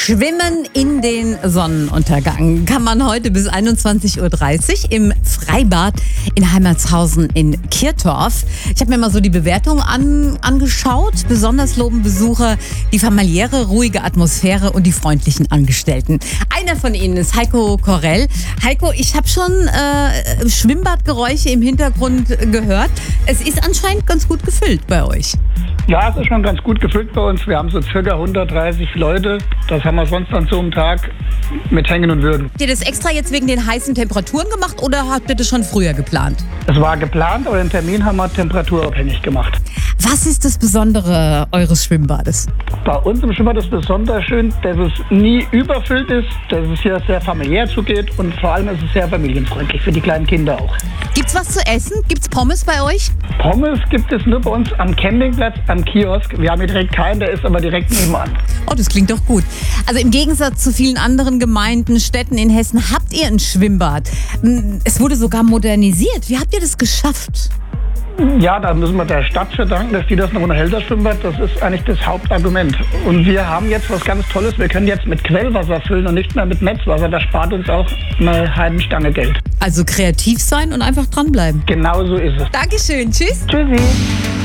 Schwimmen in den Sonnenuntergang kann man heute bis 21:30 Uhr im Freibad in Heimatshausen in Kirtorf. Ich habe mir mal so die Bewertungen angeschaut. Besonders loben Besucher die familiäre, ruhige Atmosphäre und die freundlichen Angestellten. Einer von ihnen ist Heiko Korell. Heiko, ich habe schon Schwimmbadgeräusche im Hintergrund gehört. Es ist anscheinend ganz gut gefüllt bei euch. Ja, es ist schon ganz gut gefüllt bei uns. Wir haben so circa 130 Leute. Das haben wir sonst an so einem Tag mit Hängen und Würgen. Habt ihr das extra jetzt wegen den heißen Temperaturen gemacht oder habt ihr das schon früher geplant? Es war geplant, aber den Termin haben wir temperaturabhängig gemacht. Was ist das Besondere eures Schwimmbades? Bei uns im Schwimmbad ist besonders schön, dass es nie überfüllt ist, dass es hier sehr familiär zugeht und vor allem ist es sehr familienfreundlich, für die kleinen Kinder auch. Gibt's was zu essen? Gibt's Pommes bei euch? Pommes gibt es nur bei uns am Campingplatz, am Kiosk. Wir haben hier direkt keinen, der ist aber direkt nebenan. Oh, das klingt doch gut. Also im Gegensatz zu vielen anderen Gemeinden, Städten in Hessen habt ihr ein Schwimmbad. Es wurde sogar modernisiert. Wie habt ihr das geschafft? Ja, da müssen wir der Stadt für danken, dass die das noch unterhält, das Schwimmbad. Das ist eigentlich das Hauptargument. Und wir haben jetzt was ganz Tolles. Wir können jetzt mit Quellwasser füllen und nicht mehr mit Netzwasser. Das spart uns auch eine halbe Stange Geld. Also kreativ sein und einfach dranbleiben. Genau so ist es. Dankeschön. Tschüss. Tschüssi.